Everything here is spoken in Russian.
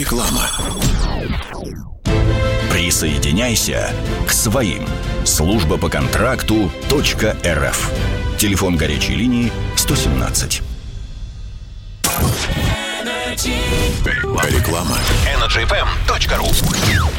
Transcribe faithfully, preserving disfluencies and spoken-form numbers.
Реклама. Присоединяйся к своим. Служба по контракту .рф. Телефон горячей линии сто семнадцать. Реклама. Energy эф эм точка ру.